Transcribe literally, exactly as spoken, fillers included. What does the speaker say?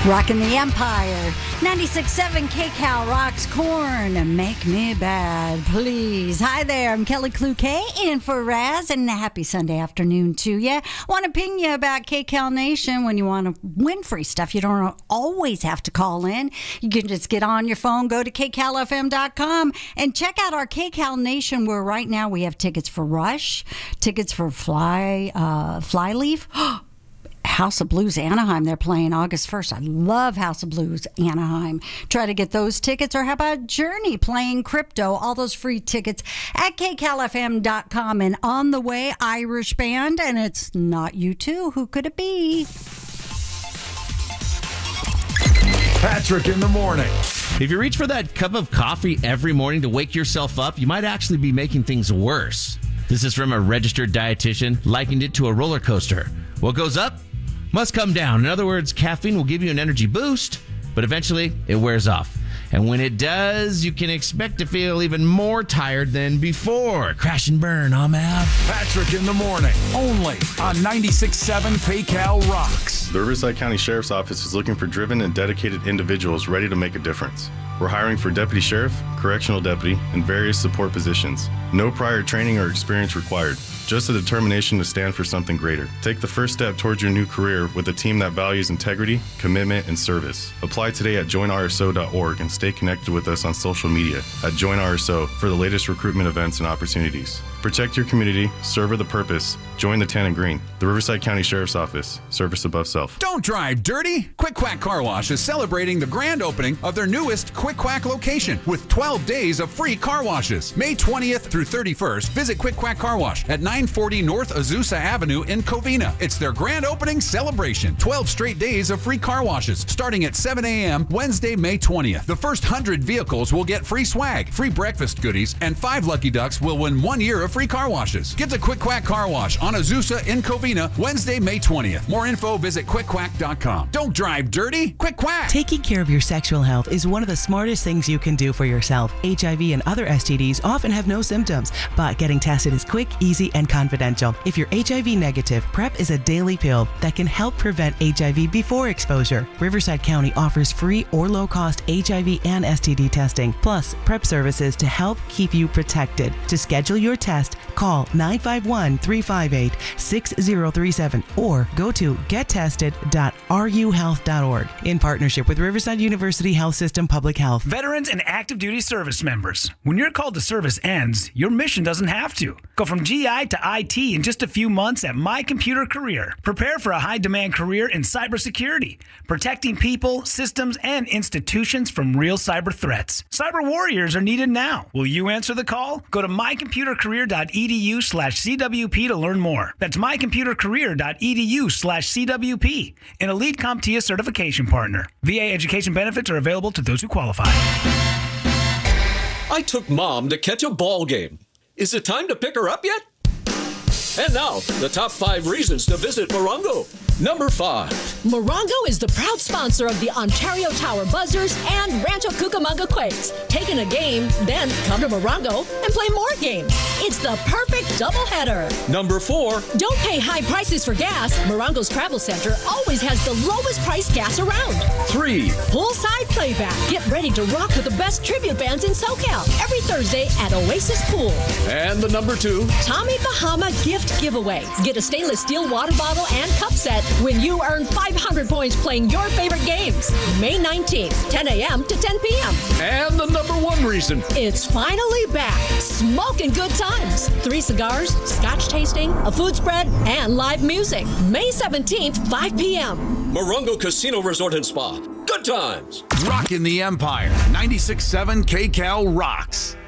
Rocking the Empire. ninety-six point seven K-Cal rocks corn. Make me bad, please. Hi there, I'm Kelly Cloquet in for Raz, and a happy Sunday afternoon to you. Want to ping you about K-Cal Nation. When you want to win free stuff, you don't always have to call in. You can just get on your phone, go to K Cal F M dot com, and check out our K-Cal Nation, where right now we have tickets for Rush, tickets for Fly, uh, Flyleaf, House of Blues Anaheim. They're playing August first. I love House of Blues Anaheim. Try to get those tickets. Or how about Journey playing Crypto? All those free tickets at K Cal F M dot com. And on the way, Irish band. And it's not U two. Who could it be? Patrick in the morning. If you reach for that cup of coffee every morning to wake yourself up, you might actually be making things worse. This is from a registered dietitian, likened it to a roller coaster. What goes up must come down. In other words, caffeine will give you an energy boost, but eventually it wears off. And when it does, you can expect to feel even more tired than before. Crash and burn, I'm out. Patrick in the morning, only on ninety-six point seven K-Cal Rocks. The Riverside County Sheriff's Office is looking for driven and dedicated individuals ready to make a difference. We're hiring for deputy sheriff, correctional deputy, and various support positions. No prior training or experience required. Just a determination to stand for something greater. Take the first step towards your new career with a team that values integrity, commitment, and service. Apply today at join R S O dot org and stay connected with us on social media at Join R S O for the latest recruitment events and opportunities. Protect your community, serve with a purpose. Join the tan and green. The Riverside County Sheriff's Office. Service above self. Don't drive dirty. Quick Quack Car Wash is celebrating the grand opening of their newest Quick Quack location with twelve days of free car washes. May twentieth through thirty-first, visit Quick Quack Car Wash at nine forty North Azusa Avenue in Covina. It's their grand opening celebration. twelve straight days of free car washes starting at seven a.m. Wednesday, May twentieth. The first one hundred vehicles will get free swag, free breakfast goodies, and five lucky ducks will win one year of free car washes. Get to Quick Quack Car Wash on Azusa in Covina Wednesday, May twentieth. More info, visit quick quack dot com. Don't drive dirty. Quick Quack. Taking care of your sexual health is one of the smartest things you can do for yourself. H I V and other S T Ds often have no symptoms, but getting tested is quick, easy, and confidential. If you're H I V negative, PrEP is a daily pill that can help prevent H I V before exposure. Riverside County offers free or low-cost H I V and S T D testing, plus PrEP services to help keep you protected. To schedule your test, call nine five one, three five eight, six zero three seven or go to get tested dot r u health dot org in partnership with Riverside University Health System Public Health. Veterans and active duty service members, when your call to service ends, your mission doesn't have to. Go from G I to I T in just a few months at My Computer Career. Prepare for a high-demand career in cybersecurity, protecting people, systems, and institutions from real cyber threats. Cyber warriors are needed now. Will you answer the call? Go to my computer career dot e d u slash c w p to learn more. That's my computer career dot e d u slash c w p, an elite CompTIA certification partner. V A education benefits are available to those who qualify. I took Mom to catch a ball game. Is it time to pick her up yet? And now, the top five reasons to visit Morongo. Number five. Morongo is the proud sponsor of the Ontario Tower Buzzers and Rancho Cucamonga Quakes. Take in a game, then come to Morongo and play more games. It's the perfect doubleheader. Number four. Don't pay high prices for gas. Morongo's Travel Center always has the lowest price gas around. Three. Poolside playback. Get ready to rock with the best tribute bands in SoCal every Thursday at Oasis Pool. And the number two. Tommy Bahama Gift Giveaway. Get a stainless steel water bottle and cup set when you earn five hundred points playing your favorite games. May nineteenth, ten a.m. to ten p.m. And the number one reason. It's finally back. Smoking good times. Three cigars, scotch tasting, a food spread, and live music. May seventeenth, five p.m. Morongo Casino Resort and Spa. Good times. Rockin' the Empire. ninety-six point seven K-Cal Rocks.